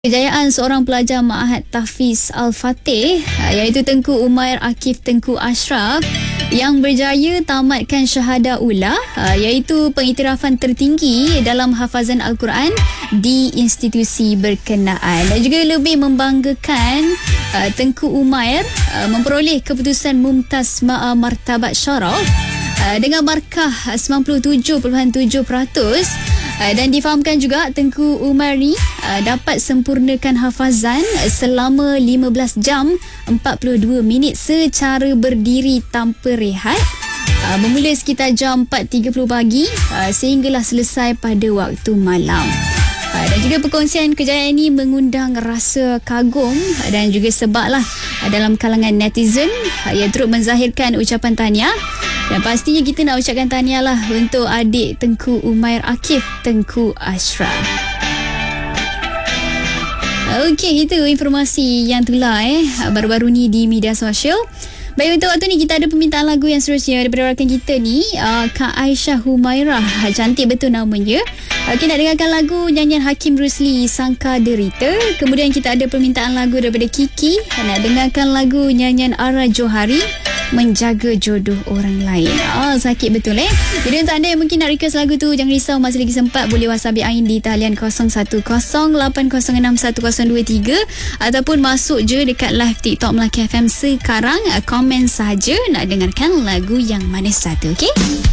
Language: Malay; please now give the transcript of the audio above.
Kejayaan seorang pelajar Ma'had Tahfiz Al-Fatih iaitu Tengku Umair Akif Tengku Ashraf yang berjaya tamatkan Syahadah Ula iaitu pengiktirafan tertinggi dalam hafazan Al-Quran di institusi berkenaan. Dan juga lebih membanggakan, Tengku Umair memperoleh keputusan Mumtaz Ma'a Martabat Syaraf dengan markah 97.7%. Dan difahamkan juga Tengku Umar ni dapat sempurnakan hafazan selama 15 jam 42 minit secara berdiri tanpa rehat, bermula sekitar jam 4.30 pagi sehinggalah selesai pada waktu malam. Dan juga perkongsian kejayaan ini mengundang rasa kagum dan juga sebablah dalam kalangan netizen yang turut menzahirkan ucapan tahniah. Dan pastinya kita nak ucapkan tahniah lah untuk adik Tengku Umair Akif Tengku Ashraf. Okey, itu informasi yang telah baru-baru ni di media sosial. Baik, untuk waktu ni kita ada permintaan lagu yang seterusnya daripada rakan kita ni, Kak Aisyah Humairah. Cantik betul namanya. Okey, nak dengarkan lagu nyanyian Hakim Rusli, Sangka Derita. Kemudian kita ada permintaan lagu daripada Kiki. Nak dengarkan lagu nyanyian Ara Johari, Menjaga Jodoh Orang Lain. Sakit betul Jadi untuk anda yang mungkin nak request lagu tu, jangan risau, masih lagi sempat. Boleh WhatsApp Ain di talian 0108061023 ataupun masuk je dekat live TikTok Melaka FM sekarang. Komen saja nak dengarkan lagu yang mana satu. Okey?